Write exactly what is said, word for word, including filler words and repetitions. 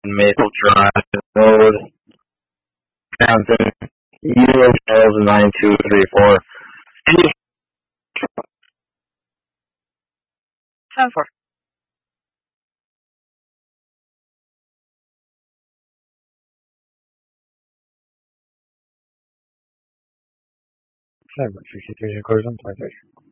Maple Drive Road, Hampton, U H nine two three four. ten four. seven sixty-three, Gordon,